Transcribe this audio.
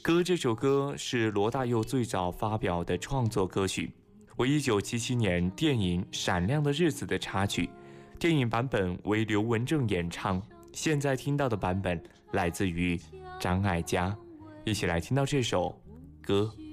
歌这首歌是罗大佑最早发表的创作歌曲，为1977年电影《闪亮的日子》的插曲，电影版本为刘文正演唱，现在听到的版本来自于张艾嘉。一起来听到这首歌。